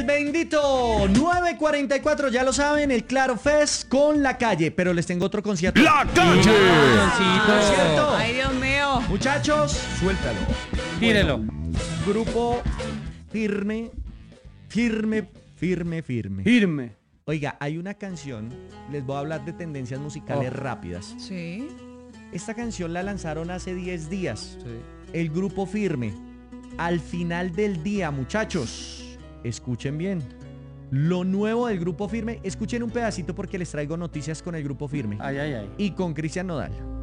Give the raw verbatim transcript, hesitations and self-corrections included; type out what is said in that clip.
el bendito nueve cuarenta y cuatro, ya lo saben, el Claro Fest con La Calle, pero les tengo otro concierto. ¡La Calle! ¿Concierto? Ay, Dios mío. Muchachos, suéltalo. Tírelo. Bueno, grupo firme, firme, firme, firme. Firme. Oiga, hay una canción, les voy a hablar de tendencias musicales Oh. rápidas. Sí. Esta canción la lanzaron hace diez días. Sí. El grupo firme. Al final del día, muchachos, escuchen bien. Lo nuevo del grupo firme, escuchen un pedacito porque les traigo noticias con el grupo firme. Ay, ay, ay. Y con Cristian Nodal.